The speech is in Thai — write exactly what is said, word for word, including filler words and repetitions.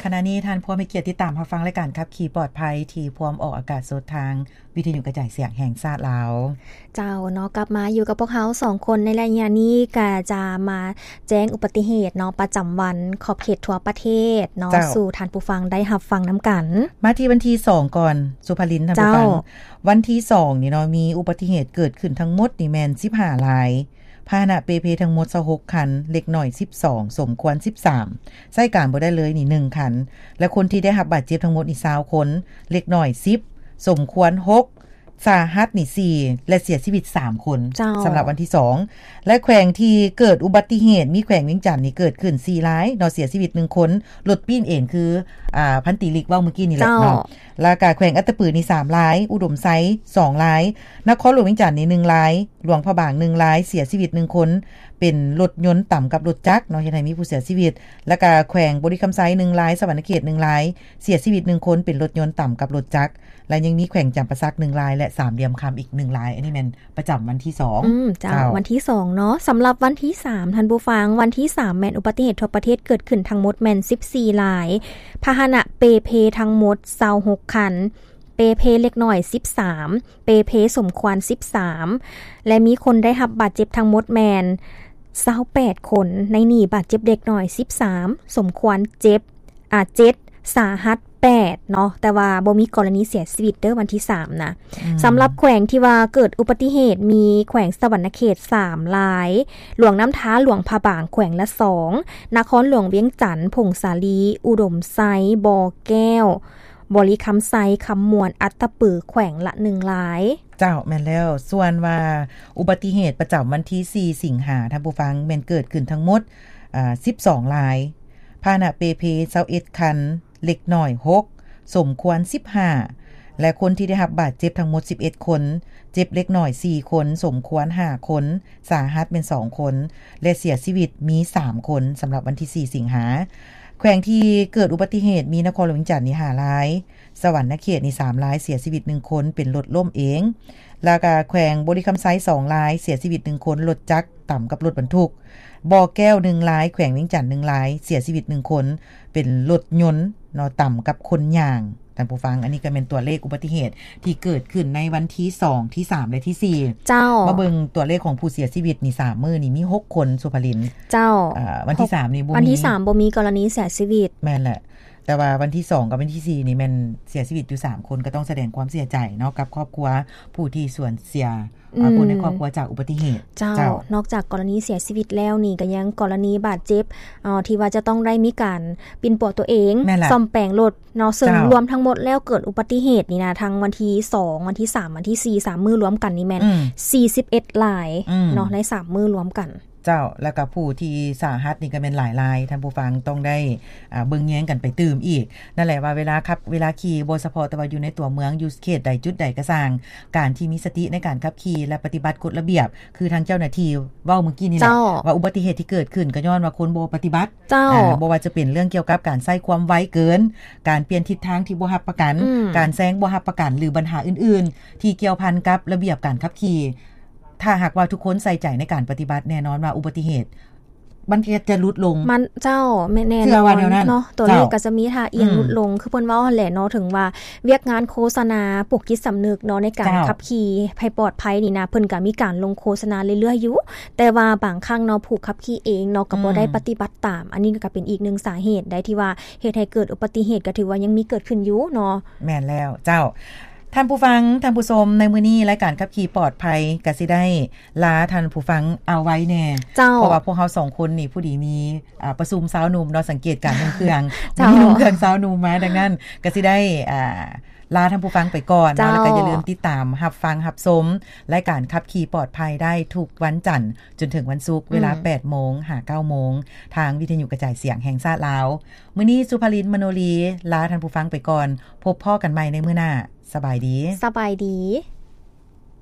ขณะนี้ท่านผู้มีเกียรติติดตามรับฟังรายการขับขี่ปลอดภัยที่พร้อมออกอากาศสดทางวิทยุกระจายเสียงแห่งชาติลาวเจ้าเนาะกลับมาอยู่กับพวกเขาสองคนในรายงานนี้ก็จะมาแจ้งอุบัติเหตุเนาะประจำวันขอบเขตทั่วประเทศเนาะสู่ท่านผู้ฟังได้รับฟังน้ำกันมาที่วันที่สองก่อนสุภลินท่านผู้ฟังวันที่สองนี่เนาะมีอุบัติเหตุเกิดขึ้นทั้งหมดนี่แม่นสิบห้ารายพาหนะเปเพทั้งหมดยี่สิบหกคันเล็กน้อยสิบสองสมควรสิบสามใช้การบ่ได้เลยนี่หนึ่งคันและคนที่ได้รับบาดเจ็บทั้งหมดนี่ยี่สิบคนเล็กน้อยสิบสมควรหกสาหัสนี่สี่และเสียชีวิตสามคนสำหรับวันที่สองและแขวงที่เกิดอุบัติเหตุมีแขวงเวียงจันทน์นี่เกิดขึ้นสี่รายเนาะเสียชีวิตหนึ่งคนรถปีนเองคืออ่าพันติลิกเว้าเมื่อกี้นี่แหละเนาะแล้วก็แขวงอัตตปือนี่สามรายอุดมไซสองรายนครหลวงเวียงจันทน์นี่หนึ่งรายหลวงพระบางหนึ่งรายเสียชีวิตหนึ่งคนเป็นรถยนต์ต่ำกับรถจักรเนาะเฮ็ดให้มีผู้เสียชีวิตแล้วก็แขวงบริคำไซหนึ่งรายสวรรณเขตหนึ่งรายเสียชีวิตหนึ่งคนเป็นรถยนต์ต่ำกับรถจักรและยังมีแขวงจำปาสักหนึ่งรายและสามเหลี่ยมคำอีกหนึ่งรายอันนี้แม่นประจำวันที่สองอืมจ้าวันที่สองเนาะสำหรับวันที่สามท่านผู้ฟังวันที่สามแม่นอุบัติเหตุทั่วประเทศเกิดขึ้นทั้งหมดแม่นสิบสี่รายพาหนะเปเพทั้งหมดยี่สิบหกคันเปเพเล็กน้อยสิบสามเปเพสมควรสิบสามและมีคนได้รับบาดเจ็บทั้งหมดแม่นยี่สิบแปดคนในนี่บาดเจ็บเด็กน้อยสิบสามสมควรเจ็บอ่าเจ็ดสาหัสแปดเนาะแต่ว่าบ่มีกรณีเสียชีวิตเด้อวันที่สามนะสำหรับแขวงที่ว่าเกิดอุบัติเหตุมีแขวงสวรรณเขตสามรายหลวงน้ำท้าหลวงพระบางแขวงละสองนครหลวงเวียงจันทน์พงสาลีอุดมไซบ่อแก้วบริคำไซคำมวนอัตตปือแขวงละหนึ่งรายเจ้าแม่นแล้วส่วนว่าอุบัติเหตุประจำวันที่สี่สิงหาท่านผู้ฟังแม่นเกิดขึ้นทั้งหมดอ่าสิบสองรายพาหนะเปเพยี่สิบเอ็ดคันเล็กน้อยหกสมควรสิบห้าและคนที่ได้รับบาดเจ็บทั้งหมดสิบเอ็ดคนเจ็บเล็กน้อยสี่คนสมควรห้าคนสาหัสเป็นสองคนและเสียชีวิตมีสามคนสำหรับวันที่สี่สิงหาแขวงที่เกิดอุบัติเหตุมีนครหลวงเวียงจันทน์นี่ห้ารายสวรรณเขตนี่สามรายเสียชีวิตหนึ่งคนเป็นรถล้มเองแล้วก็แขวงบริคำไซสองรายเสียชีวิตหนึ่งคนรถจักรต่ำกับรถบรรทุกบ่อแก้วหนึ่งรายแขวงเวียงจันทน์หนึ่งรายเสียชีวิตหนึ่งคนเป็นรถยนต์เนาะต่ำกับคนย่างท่านผู้ฟังอันนี้ก็เป็นตัวเลขอุบัติเหตุที่เกิดขึ้นในวันที่สองที่สามและที่สี่เจ้ามาเบิ่งตัวเลขของผู้เสียชีวิตนี่สามมื้อนี่มีหกคนสุภลินเจ้าอ่าวันที่สามนี่บ่มีวันที่สามบ่มีกรณีเสียชีวิตแม่นแหละแต่ว่าวันที่สองกับวันที่สี่นี่แม่นเสียชีวิตอยู่สามคนก็ต้องแสดงความเสียใจเนาะกับครอบครัวผู้ที่สูญเสียคนในครอบครัวจากอุบัติเหตุเจ้า นอกจากกรณีเสียชีวิตแล้วนี่ก็ยังกรณีบาดเจ็บอ่าที่ว่าจะต้องได้มีการปินป่อตัวเองซ่อมแปลงรถเนาะซึ่งรวมทั้งหมดแล้วเกิดอุบัติเหตุนี่นะทั้งวันที่สองวันที่สามวันที่สี่ สามมื้อรวมกันนี่แม่นสี่สิบเอ็ดรายเนาะในสามมื้อรวมกันเจ้าแล้วก็ผู้ที่สาหัสนี่ก็เป็นหลายรายท่านผู้ฟังต้องได้อ่าเบิ่งแย้งกันไปตื่มอีกนั่นแหละว่าเวลาขับเวลาขี่บ่เฉพาะแต่ว่าอยู่ในตัวเมืองอยู่เขตใดจุดใดก็สร้างการที่มีสติในการขับขี่และปฏิบัติกฎระเบียบคือทางเจ้าหน้าที่เว้าเมื่อกี้นี่แหละว่าอุบัติเหตุที่เกิดขึ้นก็ย้อนว่าคนบ่ปฏิบัติอ่าบ่ว่าจะเป็นเรื่องเกี่ยวกับการใช้ความไวเกินการเปลี่ยนทิศทางที่บ่รับประกันการแซงบ่รับประกันหรือปัญหาอื่นๆที่เกี่ยวพันกับระเบียบการขับขี่ถ้าหากว่าทุกคนใส่ใจในการปฏิบัติแน่นอนว่าอุบัติเหตุมันจะลดลงมันเจ้าไม่แน่นอนเนาะตัวเลขก็จะมีท่าเอียงลดลงคือเพิ่นเว้าหั่นแหละเนาะถึงว่าเวียกงานโฆษณาปลุกจิตสำนึกเนาะในการขับขี่ให้ปลอดภัยนี่นะเพิ่นก็มีการลงโฆษณาเรื่อยๆอยู่แต่ว่าบางครั้งเนาะผู้ขับขี่เองเนาะก็บ่ได้ปฏิบัติตามอันนี้ก็เป็นอีกหนึ่งสาเหตุได้ที่ว่าเฮ็ดให้เกิดอุบัติเหตุก็ถือว่ายังมีเกิดขึ้นอยู่เนาะแม่นแล้วเจ้าท่านผู้ฟังท่านผู้ชมในมื้อนี้รายการขับขี่ปลอดภัยก็สิได้ลาท่านผู้ฟังเอาไว้แน่เพราะว่าพวกเฮาสองคนนี่ผู้ดีมีอ่าประชุมสาวหนุ่มเนาะสังเกตการเครื่องมีนุ่มเครื่องสาวหนุ่มมาดังนั้นก็สิได้อ่าลาท่านผู้ฟังไปก่อนนะแล้วก็อย่าลืมติดตามรับฟังรับชมรายการขับขี่ปลอดภัยได้ทุกวันจันทร์จนถึงวันศุกร์เวลา แปดโมง ถึงเก้าโมงทางวิทยุกระจายเสียงแห่งชาติลาวมื้อนี้สุภลินมโนลีลาท่านผู้ฟังไปก่อนพบพ่อกันใหม่ในมื้อหน้าสบายดีสบายดี